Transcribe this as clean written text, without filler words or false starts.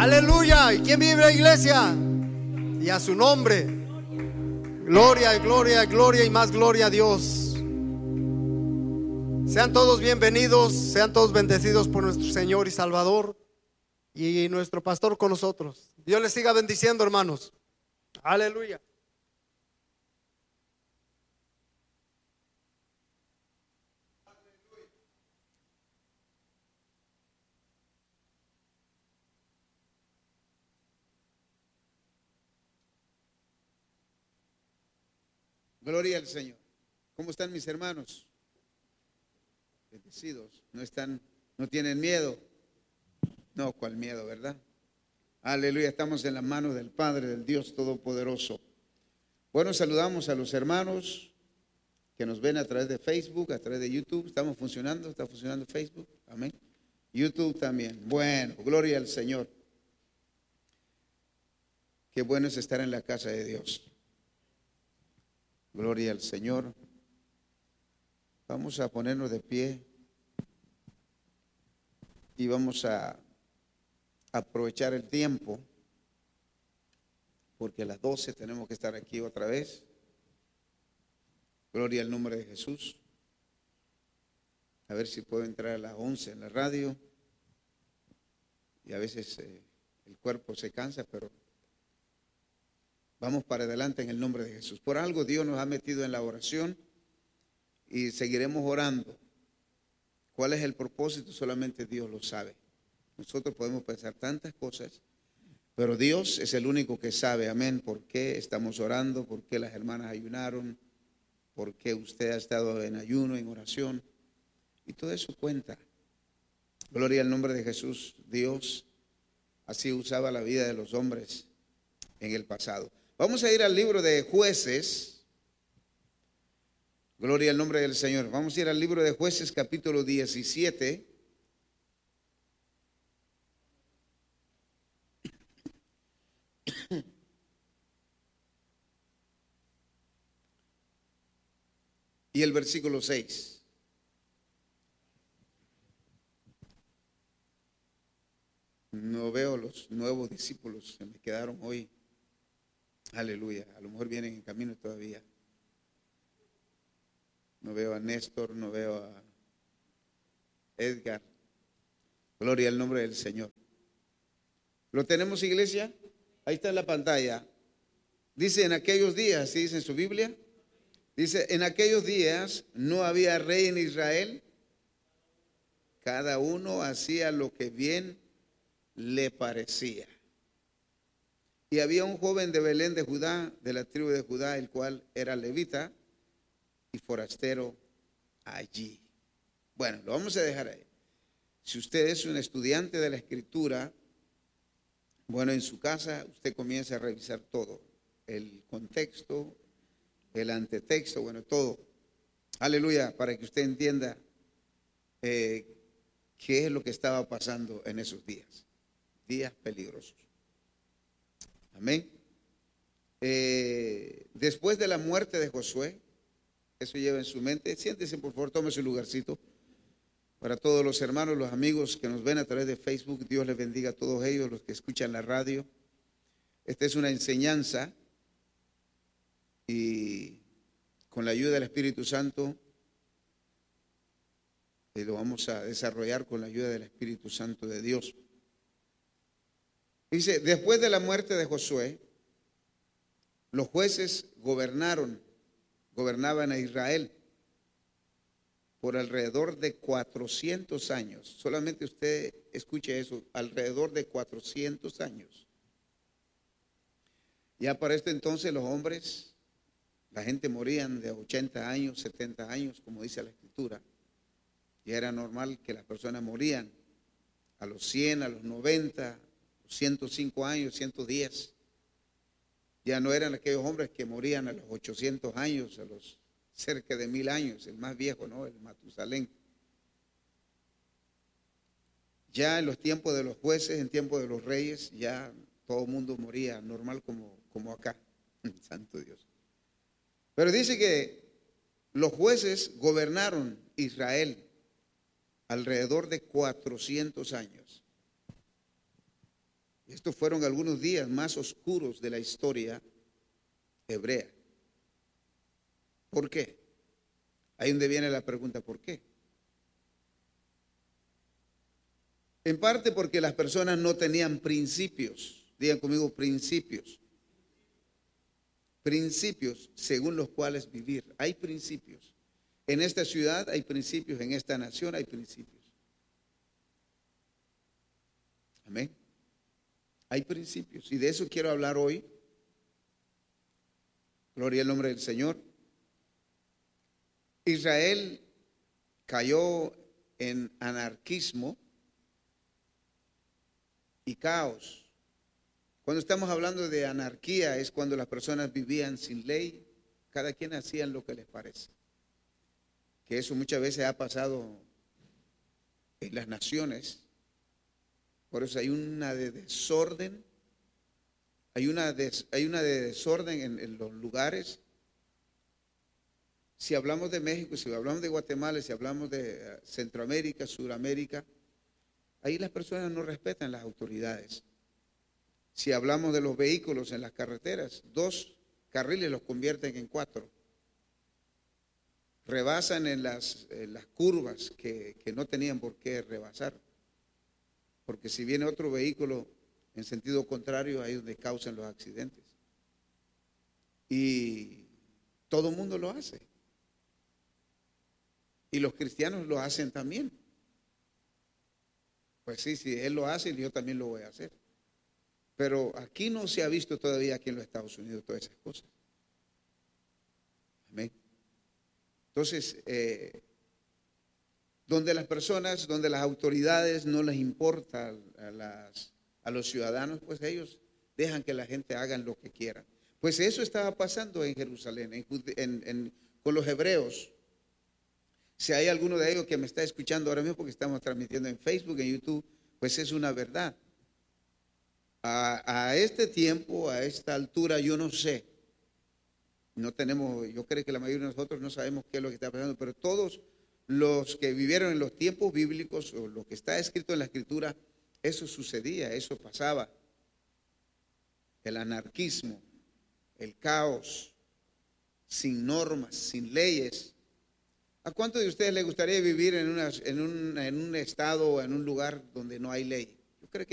Aleluya. ¿Y quién vive en la iglesia? Y a su nombre. Gloria, gloria, gloria y más gloria a Dios. Sean todos bienvenidos, sean todos bendecidos por nuestro Señor y Salvador y nuestro pastor con nosotros. Dios les siga bendiciendo, hermanos. Aleluya. Gloria al Señor. ¿Cómo están mis hermanos? Bendecidos. No tienen miedo. No, ¿cuál miedo, verdad? Aleluya, estamos en las manos del Padre, del Dios Todopoderoso. Bueno, saludamos a los hermanos que nos ven a través de Facebook, a través de YouTube. ¿Estamos funcionando? ¿Está funcionando Facebook? Amén. YouTube también. Bueno, gloria al Señor. Qué bueno es estar en la casa de Dios. Gloria al Señor. Vamos a ponernos de pie y vamos a aprovechar el tiempo, porque a las 12 tenemos que estar aquí otra vez. Gloria al nombre de Jesús. A ver si puedo entrar a las 11 en la radio. Y a veces el cuerpo se cansa, pero vamos para adelante en el nombre de Jesús. Por algo Dios nos ha metido en la oración y seguiremos orando. ¿Cuál es el propósito? Solamente Dios lo sabe. Nosotros podemos pensar tantas cosas, pero Dios es el único que sabe, amén, por qué estamos orando, por qué las hermanas ayunaron, por qué usted ha estado en ayuno, en oración, y todo eso cuenta. Gloria al nombre de Jesús. Dios así usaba la vida de los hombres en el pasado. Vamos a ir al libro de Jueces. Gloria al nombre del Señor. Vamos a ir al libro de Jueces, capítulo 17. Y el versículo 6. No veo los nuevos discípulos, se me quedaron hoy. Aleluya, a lo mejor vienen en camino todavía. No veo a Néstor, no veo a Edgar. Gloria al nombre del Señor. ¿Lo tenemos, iglesia? Ahí está en la pantalla. Dice en aquellos días, ¿sí dice en su Biblia? Dice, en aquellos días no había rey en Israel. Cada uno hacía lo que bien le parecía. Y había un joven de Belén de Judá, de la tribu de Judá, el cual era levita y forastero allí. Bueno, lo vamos a dejar ahí. Si usted es un estudiante de la Escritura, bueno, en su casa usted comienza a revisar todo, el contexto, el antetexto, bueno, todo. Aleluya, para que usted entienda qué es lo que estaba pasando en esos días. Días peligrosos. Amén. Después de la muerte de Josué, eso lleva en su mente. Siéntese, por favor, tome su lugarcito. Para todos los hermanos, los amigos que nos ven a través de Facebook, Dios les bendiga a todos ellos, los que escuchan la radio. Esta es una enseñanza y con la ayuda del Espíritu Santo, lo vamos a desarrollar con la ayuda del Espíritu Santo de Dios. Dice, después de la muerte de Josué, los jueces gobernaban a Israel por alrededor de 400 años. Solamente usted escuche eso, alrededor de 400 años. Ya para este entonces los hombres, la gente morían de 80 años, 70 años, como dice la Escritura. Ya era normal que las personas morían a los 100, a los 90, 105 años, 110. Ya no eran aquellos hombres que morían a los 800 años, a los cerca de 1000 años, el más viejo, ¿no? El Matusalén. Ya en los tiempos de los jueces, en tiempos de los reyes, ya todo el mundo moría normal como acá. Santo Dios. Pero dice que los jueces gobernaron Israel alrededor de 400 años. Estos fueron algunos días más oscuros de la historia hebrea. ¿Por qué? Ahí donde viene la pregunta, ¿por qué? En parte porque las personas no tenían principios. Digan conmigo, principios. Principios según los cuales vivir. Hay principios. En esta ciudad hay principios, en esta nación hay principios. Amén. Hay principios. Y de eso quiero hablar hoy. Gloria al nombre del Señor. Israel cayó en anarquismo y caos. Cuando estamos hablando de anarquía es cuando las personas vivían sin ley, cada quien hacía lo que les parece. Que eso muchas veces ha pasado en las naciones. Por eso hay una de desorden, hay una de desorden en los lugares. Si hablamos de México, si hablamos de Guatemala, si hablamos de Centroamérica, Suramérica, ahí las personas no respetan las autoridades. Si hablamos de los vehículos en las carreteras, 2 carriles los convierten en 4. Rebasan en las curvas que no tenían por qué rebasar. Porque si viene otro vehículo en sentido contrario, ahí es donde causan los accidentes. Y todo el mundo lo hace. Y los cristianos lo hacen también. Pues sí, si él lo hace, yo también lo voy a hacer. Pero aquí no se ha visto todavía, aquí en los Estados Unidos, todas esas cosas. Amén. Entonces, donde las personas, donde las autoridades no les importa a los ciudadanos, pues ellos dejan que la gente haga lo que quieran. Pues eso estaba pasando en Jerusalén, con los hebreos. Si hay alguno de ellos que me está escuchando ahora mismo, porque estamos transmitiendo en Facebook, en YouTube, pues es una verdad. A este tiempo, a esta altura, yo no sé. Yo creo que la mayoría de nosotros no sabemos qué es lo que está pasando, pero todos los que vivieron en los tiempos bíblicos, o lo que está escrito en la Escritura, eso sucedía, eso pasaba. El anarquismo, el caos, sin normas, sin leyes. ¿A cuántos de ustedes les gustaría vivir en un estado o en un lugar donde no hay ley?